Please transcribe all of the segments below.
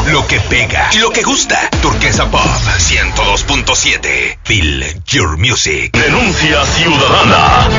lo que pega y lo que gusta. Turquesa Pop 102.7. Feel your music. Denuncia ciudadana.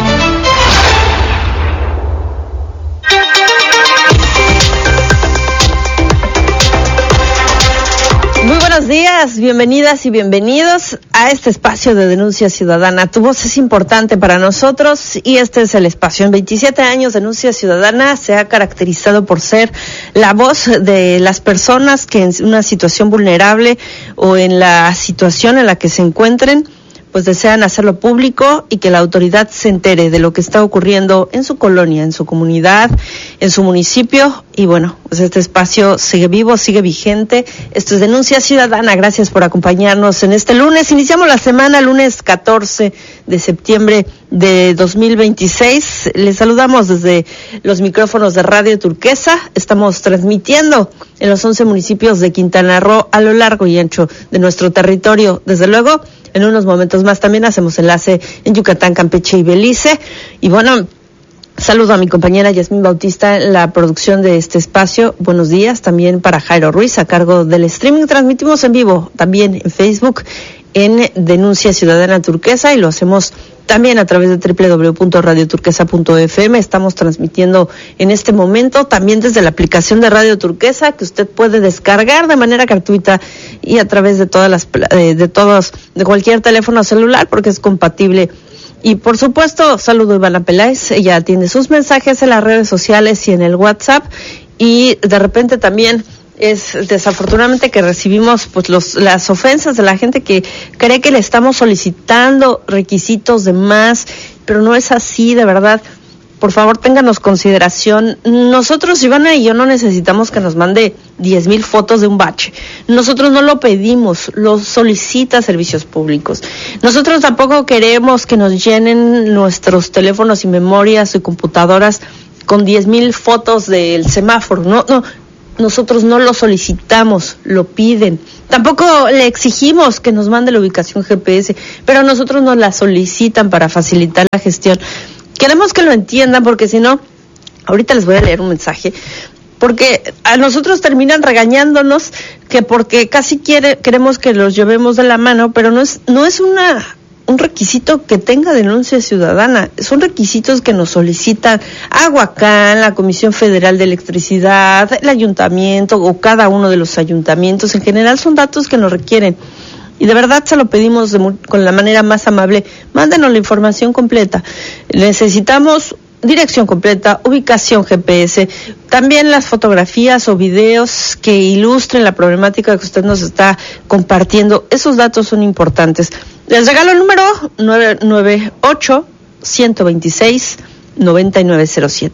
Muy buenos días, bienvenidas y bienvenidos a este espacio de Denuncia Ciudadana. Tu voz es importante para nosotros y este es el espacio. En 27 años, Denuncia Ciudadana se ha caracterizado por ser la voz de las personas que en una situación vulnerable o en la situación en la que se encuentren, pues desean hacerlo público y que la autoridad se entere de lo que está ocurriendo en su colonia, en su comunidad, en su municipio. Y bueno, pues este espacio sigue vivo, sigue vigente. Esto es Denuncia Ciudadana. Gracias por acompañarnos en este lunes. Iniciamos la semana, lunes 14 de septiembre de 2026. Les saludamos desde los micrófonos de Radio Turquesa. Estamos transmitiendo en los 11 municipios de Quintana Roo a lo largo y ancho de nuestro territorio. Desde luego, en unos momentos más también hacemos enlace en Yucatán, Campeche y Belice. Y bueno, saludo a mi compañera Yasmín Bautista en la producción de este espacio. Buenos días también para Jairo Ruiz a cargo del streaming. Transmitimos en vivo también en Facebook en Denuncia Ciudadana Turquesa y lo hacemos también a través de www.radioturquesa.fm. Estamos transmitiendo en este momento también desde la aplicación de Radio Turquesa que usted puede descargar de manera gratuita y a través de de cualquier teléfono celular porque es compatible. Y por supuesto, saludo a Ivana Peláez. Ella tiene sus mensajes en las redes sociales y en el WhatsApp y de repente también es desafortunadamente que recibimos pues las ofensas de la gente que cree que le estamos solicitando requisitos de más, pero no es así, de verdad. Por favor, ténganos consideración. Nosotros, Ivana y yo, no necesitamos que nos mande 10,000 fotos de un bache. Nosotros no lo pedimos, lo solicita Servicios Públicos. Nosotros tampoco queremos que nos llenen nuestros teléfonos y memorias y computadoras con 10,000 fotos del semáforo. No. Nosotros no lo solicitamos, lo piden. Tampoco le exigimos que nos mande la ubicación GPS, pero nosotros nos la solicitan para facilitar la gestión. Queremos que lo entiendan porque si no, ahorita les voy a leer un mensaje, porque a nosotros terminan regañándonos que porque casi queremos que los llevemos de la mano, pero no es un requisito que tenga denuncia ciudadana, son requisitos que nos solicitan Aguacán, la Comisión Federal de Electricidad, el ayuntamiento o cada uno de los ayuntamientos. En general son datos que nos requieren y de verdad se lo pedimos con la manera más amable. Mándenos la información completa. Necesitamos dirección completa, ubicación GPS, también las fotografías o videos que ilustren la problemática que usted nos está compartiendo. Esos datos son importantes. Les regalo el número 998-126-9907.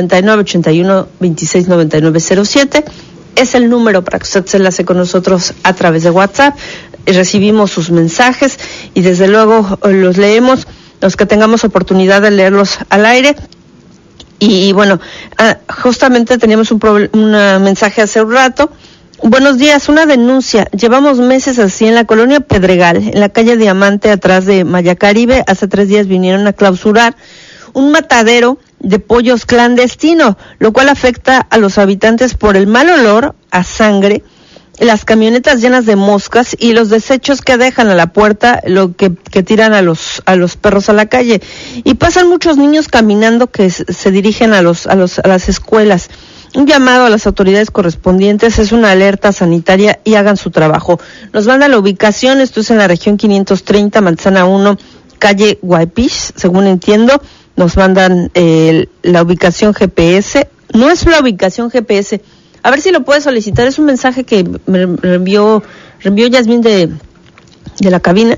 9981-269907. Es el número para que usted se enlace con nosotros a través de WhatsApp. Recibimos sus mensajes y desde luego los leemos, los que tengamos oportunidad de leerlos al aire. Y bueno, justamente teníamos un mensaje hace un rato. Buenos días, una denuncia. Llevamos meses así en la colonia Pedregal, en la calle Diamante, atrás de Maya Caribe. Hace 3 días vinieron a clausurar un matadero de pollos clandestino, lo cual afecta a los habitantes por el mal olor a sangre, las camionetas llenas de moscas y los desechos que dejan a la puerta, lo que tiran a los perros a la calle. Y pasan muchos niños caminando que se dirigen a las escuelas. Un llamado a las autoridades correspondientes, es una alerta sanitaria y hagan su trabajo. Nos mandan la ubicación, esto es en la región 530, Manzana 1, calle Guaypich, según entiendo. Nos mandan la ubicación GPS. No es la ubicación GPS. A ver si lo puede solicitar. Es un mensaje que me reenvió Yasmín de la cabina.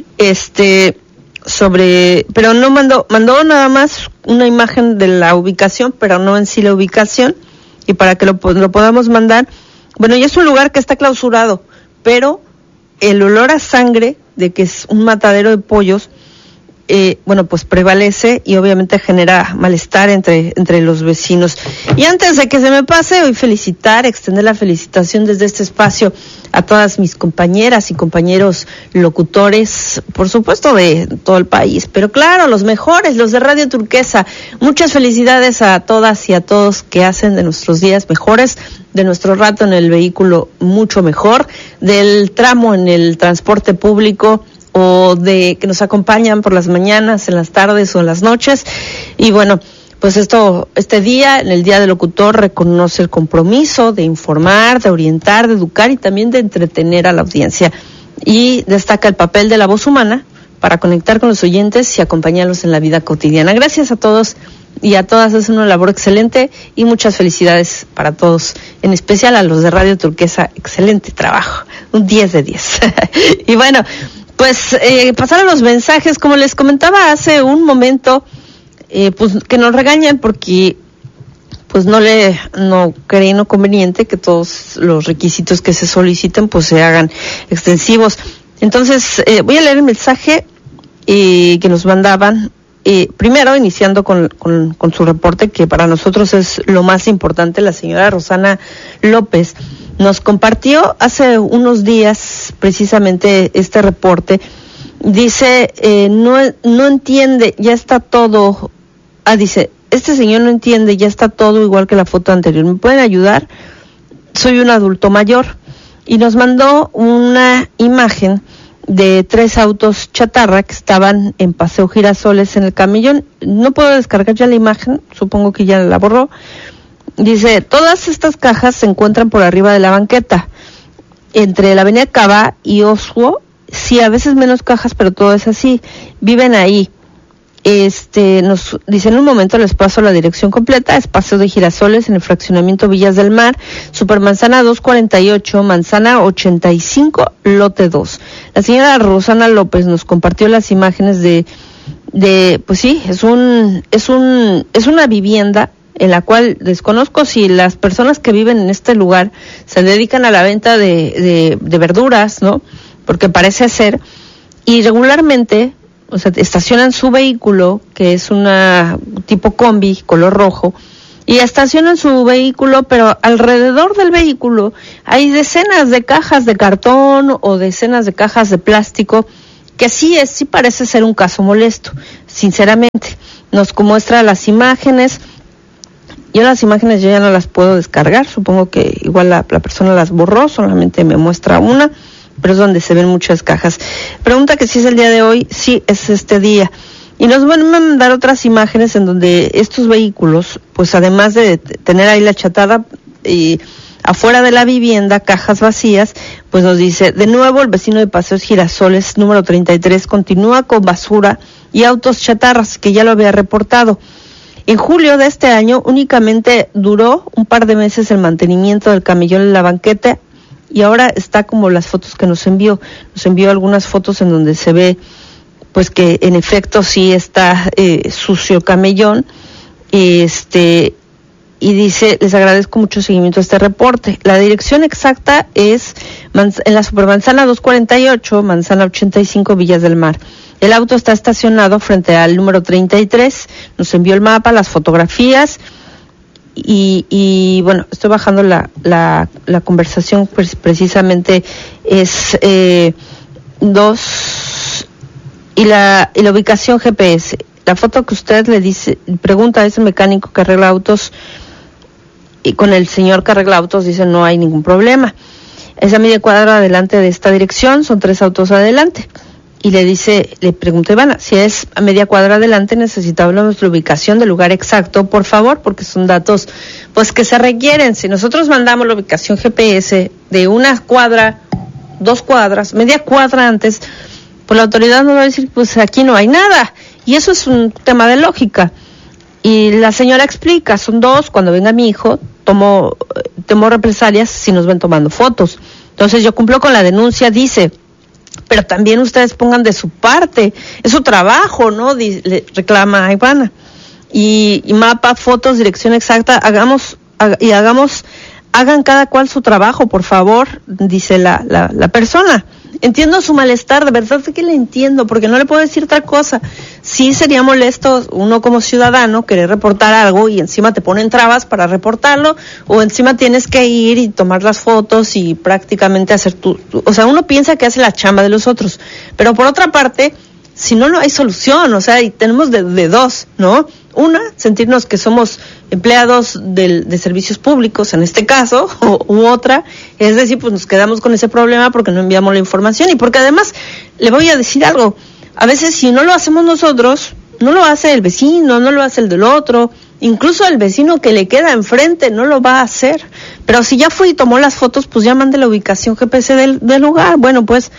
Pero no mandó nada más una imagen de la ubicación, pero no en sí la ubicación. Y para que lo podamos mandar. Bueno, ya es un lugar que está clausurado, pero el olor a sangre de que es un matadero de pollos pues prevalece y obviamente genera malestar entre los vecinos. Y antes de que se me pase, hoy extender la felicitación desde este espacio a todas mis compañeras y compañeros locutores, por supuesto de todo el país, pero claro, los mejores, los de Radio Turquesa. Muchas felicidades a todas y a todos que hacen de nuestros días mejores, de nuestro rato en el vehículo mucho mejor, del tramo en el transporte público, o de que nos acompañan por las mañanas, en las tardes o en las noches. Y bueno, pues este día, en el Día del Locutor, reconoce el compromiso de informar, de orientar, de educar y también de entretener a la audiencia. Y destaca el papel de la voz humana para conectar con los oyentes y acompañarlos en la vida cotidiana. Gracias a todos y a todas, es una labor excelente y muchas felicidades para todos, en especial a los de Radio Turquesa. Excelente trabajo, un 10 de 10. Y bueno, pues pasar a los mensajes, como les comentaba hace un momento, pues que nos regañan porque pues no creen conveniente que todos los requisitos que se soliciten pues se hagan extensivos. Entonces voy a leer el mensaje que nos mandaban, primero iniciando con su reporte, que para nosotros es lo más importante. La señora Rosana López nos compartió hace unos días precisamente este reporte. Dice, no entiende, ya está todo. Dice, este señor no entiende, ya está todo igual que la foto anterior. ¿Me pueden ayudar? Soy un adulto mayor. Y nos mandó una imagen de 3 autos chatarra que estaban en Paseo Girasoles en el Camellón. No puedo descargar ya la imagen, supongo que ya la borró. Dice, todas estas cajas se encuentran por arriba de la banqueta, entre la avenida Cava y Oswo. Sí, a veces menos cajas, pero todo es así. Viven ahí. Nos dice, en un momento les paso la dirección completa. Es Paseo de Girasoles, en el fraccionamiento Villas del Mar, Supermanzana 248, Manzana 85, lote 2. La señora Rosana López nos compartió las imágenes de pues sí, es una vivienda en la cual desconozco si las personas que viven en este lugar se dedican a la venta de verduras, ¿no? Porque parece ser, y regularmente, o sea, estacionan su vehículo, que es una tipo combi, color rojo, y estacionan su vehículo, pero alrededor del vehículo hay decenas de cajas de cartón o decenas de cajas de plástico, que sí parece ser un caso molesto, sinceramente. Nos muestra las imágenes. Yo las imágenes ya no las puedo descargar, supongo que igual la persona las borró, solamente me muestra una, pero es donde se ven muchas cajas. Pregunta que si es el día de hoy. Sí, es este día. Y nos van a mandar otras imágenes en donde estos vehículos, pues además de tener ahí la chatarra y afuera de la vivienda, cajas vacías, pues nos dice, de nuevo el vecino de Paseos Girasoles, número 33, continúa con basura y autos chatarras, que ya lo había reportado. En julio de este año únicamente duró un par de meses el mantenimiento del camellón en la banqueta, y ahora está como las fotos que nos envió. Nos envió algunas fotos en donde se ve pues que en efecto sí está sucio el camellón. Y dice, les agradezco mucho el seguimiento a este reporte. La dirección exacta es en la Supermanzana 248, Manzana 85, Villas del Mar. El auto está estacionado frente al número 33, nos envió el mapa, las fotografías, y bueno, estoy bajando la conversación, pues precisamente es 2, y la ubicación GPS. La foto que usted le dice, pregunta a ese mecánico que arregla autos, y con el señor que arregla autos dice no hay ningún problema. Es a media cuadra adelante de esta dirección, son 3 autos adelante. Y le pregunté, Ivana, si es a media cuadra adelante, necesitamos nuestra ubicación del lugar exacto, por favor, porque son datos pues que se requieren. Si nosotros mandamos la ubicación GPS de una cuadra, 2 cuadras, media cuadra antes, pues la autoridad nos va a decir, pues aquí no hay nada. Y eso es un tema de lógica. Y la señora explica, son 2, cuando venga mi hijo, tomo represalias si nos ven tomando fotos. Entonces yo cumplo con la denuncia, dice, pero también ustedes pongan de su parte, es su trabajo, ¿no? Le reclama a Ivana. Y mapa, fotos, dirección exacta, hagan cada cual su trabajo, por favor, dice la persona. entiendo su malestar, de verdad que le entiendo, porque no le puedo decir otra cosa. Sí sería molesto uno como ciudadano querer reportar algo y encima te ponen trabas para reportarlo, o encima tienes que ir y tomar las fotos y prácticamente hacer o sea, uno piensa que hace la chamba de los otros, pero por otra parte, si no, no hay solución, o sea, y tenemos de dos, ¿no? Una, sentirnos que somos empleados de servicios públicos, en este caso, u otra, es decir, pues nos quedamos con ese problema porque no enviamos la información y porque además, le voy a decir algo, a veces si no lo hacemos nosotros, no lo hace el vecino, no lo hace el del otro, incluso el vecino que le queda enfrente no lo va a hacer, pero si ya fue y tomó las fotos, pues ya mande la ubicación GPS del lugar, bueno, pues...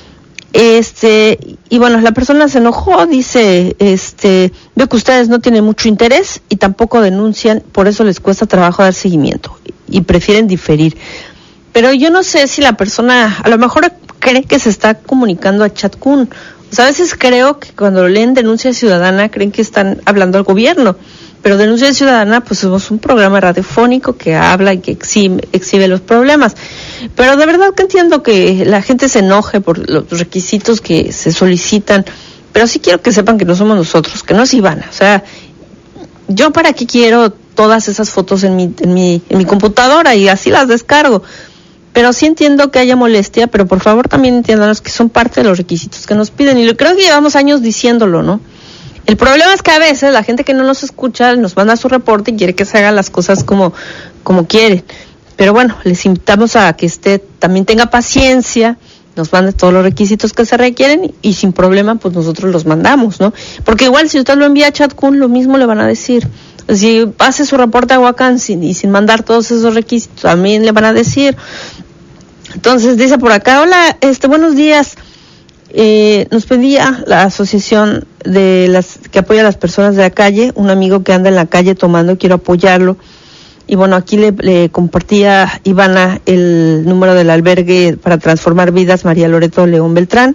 y bueno, la persona se enojó, dice, veo que ustedes no tienen mucho interés y tampoco denuncian, por eso les cuesta trabajo dar seguimiento y prefieren diferir. Pero yo no sé si la persona, a lo mejor cree que se está comunicando a Chatkun. O sea, a veces creo que cuando leen Denuncia Ciudadana creen que están hablando al gobierno. Pero Denuncia Ciudadana, pues somos un programa radiofónico que habla y que exhibe los problemas. Pero de verdad que entiendo que la gente se enoje por los requisitos que se solicitan, pero sí quiero que sepan que no somos nosotros, que no es Ivana. O sea, yo para qué quiero todas esas fotos en mi computadora y así las descargo. Pero sí entiendo que haya molestia, pero por favor también entiéndanos que son parte de los requisitos que nos piden. Y creo que llevamos años diciéndolo, ¿no? El problema es que a veces la gente que no nos escucha nos manda su reporte y quiere que se hagan las cosas como quiere. Pero bueno, les invitamos a que usted también tenga paciencia, nos mande todos los requisitos que se requieren y sin problema pues nosotros los mandamos, ¿no? Porque igual si usted lo envía a Chatkun, lo mismo le van a decir. Si hace su reporte a Huacán y sin mandar todos esos requisitos, también le van a decir. Entonces dice por acá, hola, buenos días. Nos pedía la asociación que apoya a las personas de la calle, un amigo que anda en la calle tomando, quiero apoyarlo. Y bueno, aquí le compartía Ivana el número del albergue para transformar vidas, María Loreto León Beltrán.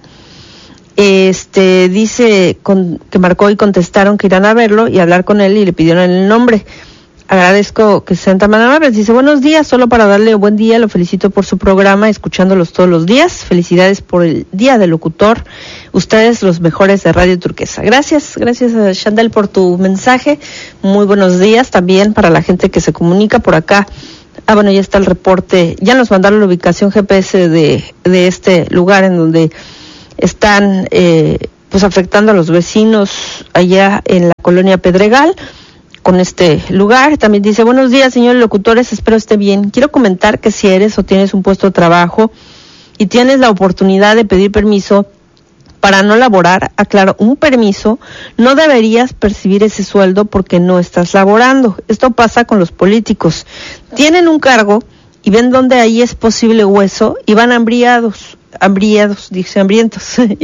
Dice que marcó y contestaron que irán a verlo y hablar con él y le pidieron el nombre. Agradezco que sean tan amables. Dice, buenos días, solo para darle un buen día, lo felicito por su programa, escuchándolos todos los días. Felicidades por el Día del Locutor. Ustedes los mejores de Radio Turquesa. Gracias Chandel por tu mensaje. Muy buenos días también para la gente que se comunica por acá. Bueno, ya está el reporte. Ya nos mandaron la ubicación GPS de este lugar en donde están pues afectando a los vecinos allá en la colonia Pedregal. Con este lugar, también dice, buenos días señores locutores, espero esté bien. Quiero comentar que si eres o tienes un puesto de trabajo y tienes la oportunidad de pedir permiso para no laborar, aclaro, un permiso, no deberías percibir ese sueldo porque no estás laborando. Esto pasa con los políticos. Tienen un cargo y ven donde ahí es posible hueso y van hambrientos.